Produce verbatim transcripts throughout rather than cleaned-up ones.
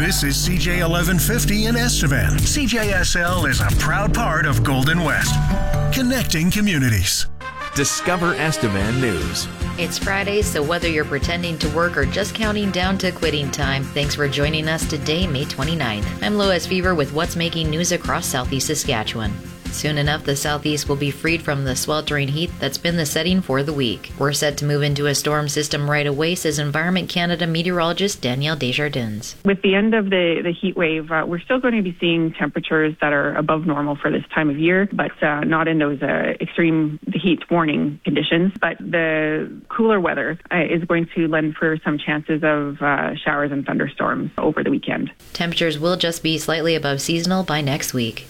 This is C J eleven fifty in Estevan. C J S L is a proud part of Golden West, connecting communities. Discover Estevan News. It's Friday, so whether you're pretending to work or just counting down to quitting time, thanks for joining us today, May twenty-ninth. I'm Lois Fever with what's making news across Southeast Saskatchewan. Soon enough, the Southeast will be freed from the sweltering heat that's been the setting for the week. We're set to move into a storm system right away, says Environment Canada meteorologist Danielle Desjardins. With the end of the, the heat wave, uh, we're still going to be seeing temperatures that are above normal for this time of year, but uh, not in those uh, extreme heat warning conditions. But the cooler weather uh, is going to lend for some chances of uh, showers and thunderstorms over the weekend. Temperatures will just be slightly above seasonal by next week.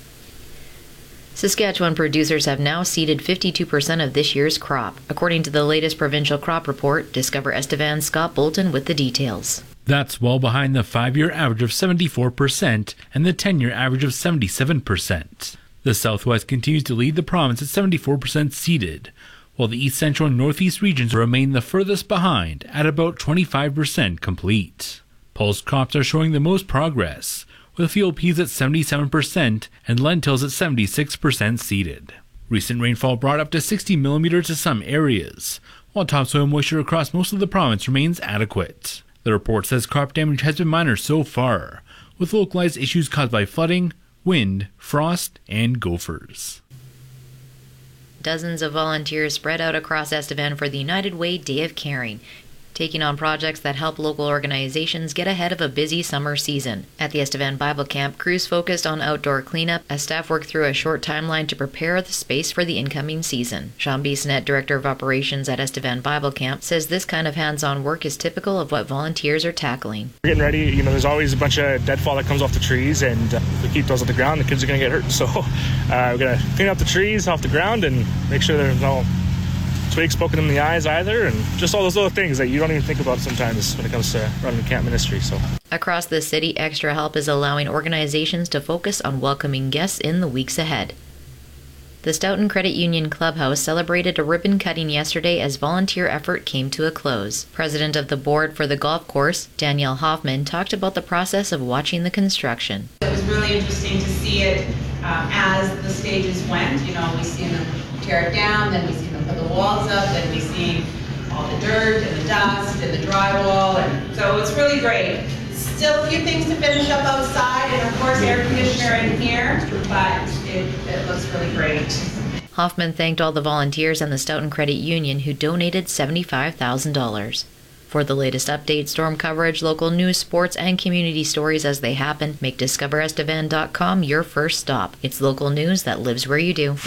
Saskatchewan producers have now seeded fifty-two percent of this year's crop, according to the latest provincial crop report. Discover Estevan's Scott Bolton with the details. That's well behind the five-year average of seventy-four percent and the ten-year average of seventy-seven percent. The Southwest continues to lead the province at seventy-four percent seeded, while the East Central and Northeast regions remain the furthest behind at about twenty-five percent complete. Pulse crops are showing the most progress, with field peas at seventy-seven percent and lentils at seventy-six percent seeded. Recent rainfall brought up to sixty millimeters to some areas, while topsoil moisture across most of the province remains adequate. The report says crop damage has been minor so far, with localized issues caused by flooding, wind, frost, and gophers. Dozens of volunteers spread out across Estevan for the United Way Day of Caring, taking on projects that help local organizations get ahead of a busy summer season. At the Estevan Bible Camp, crews focused on outdoor cleanup as staff worked through a short timeline to prepare the space for the incoming season. Sean Bissonnette, Director of Operations at Estevan Bible Camp, says this kind of hands-on work is typical of what volunteers are tackling. We're getting ready, you know, there's always a bunch of deadfall that comes off the trees, and uh, if we keep those on the ground, the kids are going to get hurt. So uh, we're going to clean up the trees off the ground and make sure there's no twigs poking them in the eyes either, and just all those little things that you don't even think about sometimes when it comes to running camp ministry. So across the city, Extra Help is allowing organizations to focus on welcoming guests in the weeks ahead. The Stoughton Credit Union Clubhouse celebrated a ribbon cutting yesterday as volunteer effort came to a close. President of the board for the golf course, Danielle Hoffman, talked about the process of watching the construction. It was really interesting to see it um, as the stages went. You know, we see them tear it down, then we see them put the walls up, then we see all the dirt and the dust and the drywall, and so it's really great. Still a few things to finish up outside, and of course air conditioner in here, but it, it looks really great. Hoffman thanked all the volunteers and the Stoughton Credit Union who donated seventy-five thousand dollars. For the latest updates, storm coverage, local news, sports, and community stories as they happen, make discover estevan dot com your first stop. It's local news that lives where you do.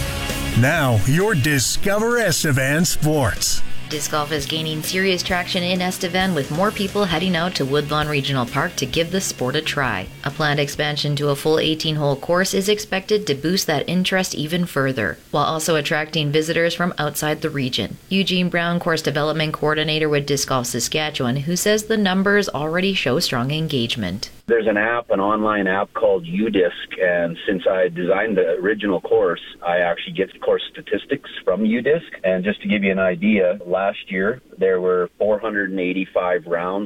Now, your Discover Estevan Sports. Disc golf is gaining serious traction in Estevan, with more people heading out to Woodlawn Regional Park to give the sport a try. A planned expansion to a full eighteen-hole course is expected to boost that interest even further, while also attracting visitors from outside the region. Eugene Brown, course development coordinator with Disc Golf Saskatchewan, who says the numbers already show strong engagement. There's an app, an online app called UDisc, and since I designed the original course, I actually get course statistics from UDisc. And just to give you an idea, last year there were four hundred eighty-five rounds